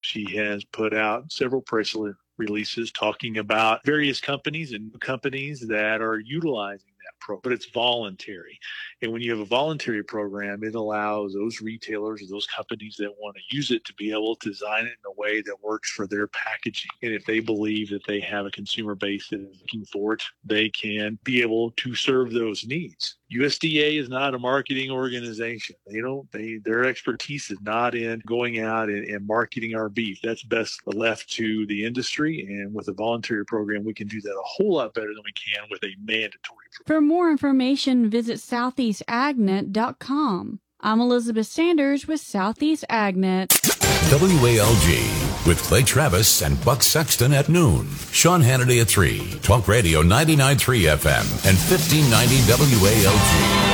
She has put out several press releases talking about various companies and companies that are utilizing that program, but it's voluntary. And when you have a voluntary program, it allows those retailers or those companies that want to use it to be able to design it in a way that works for their packaging. And if they believe that they have a consumer base that is looking for it, they can be able to serve those needs. USDA is not a marketing organization. Their expertise is not in going out and marketing our beef. That's best left to the industry. And with a voluntary program, we can do that a whole lot better than we can with a mandatory program. For more information, visit southeastagnet.com. I'm Elizabeth Sanders with Southeast Agnet. WALG with Clay Travis and Buck Sexton at noon. Sean Hannity at 3. Talk Radio 99.3 FM and 1590 WALG.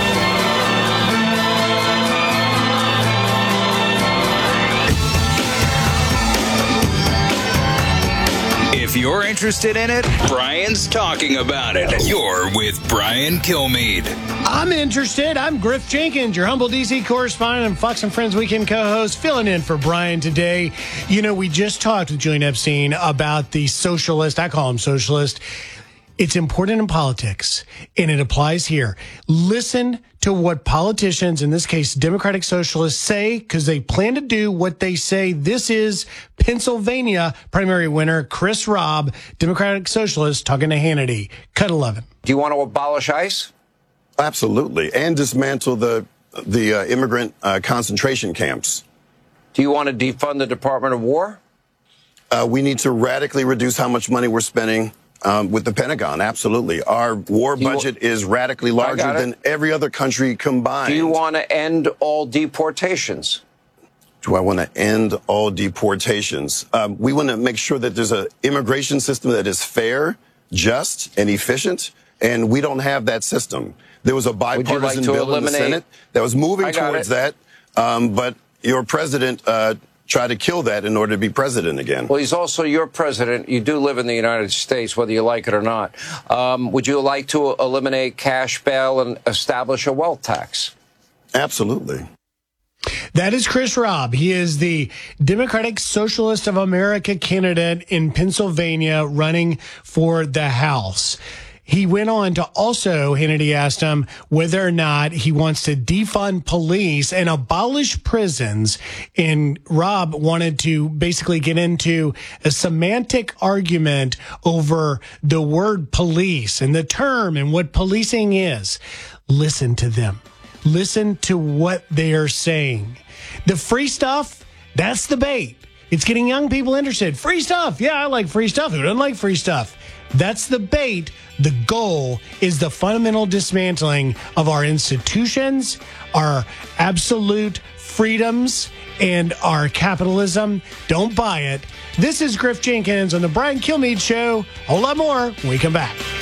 If you're interested in it, Brian's talking about it. You're with Brian Kilmeade. I'm interested. I'm Griff Jenkins, your humble DC correspondent and Fox and Friends Weekend co-host, filling in for Brian today. You know, we just talked with Julian Epstein about the socialist. I call him socialist. It's important in politics, and it applies here. Listen to what politicians, in this case Democratic Socialists, say, because they plan to do what they say. This is Pennsylvania primary winner Chris Robb, Democratic Socialist, talking to Hannity. Cut 11. Do you want to abolish ICE? Absolutely, and dismantle the immigrant concentration camps. Do you want to defund the Department of War? We need to radically reduce how much money we're spending with the Pentagon. Absolutely. Our war budget is radically larger than every other country combined. Do you want to end all deportations? Do I want to end all deportations? We want to make sure that there's an immigration system that is fair, just, and efficient, and we don't have that system. There was a bipartisan bill in the Senate that was moving towards that, but your president try to kill that in order to be president again. Well, he's also your president. You do live in the United States, whether you like it or not. Would you like to eliminate cash bail and establish a wealth tax? Absolutely. That is Chris Robb. He is the Democratic Socialist of America candidate in Pennsylvania running for the House. He went on to also, Hannity asked him whether or not he wants to defund police and abolish prisons. And Robb wanted to basically get into a semantic argument over the word police and the term and what policing is. Listen to them. Listen to what they are saying. The free stuff, that's the bait. It's getting young people interested. Free stuff. Yeah, I like free stuff. Who doesn't like free stuff? That's the bait. The goal is the fundamental dismantling of our institutions, our absolute freedoms, and our capitalism. Don't buy it. This is Griff Jenkins on the Brian Kilmeade Show. A whole lot more when we come back.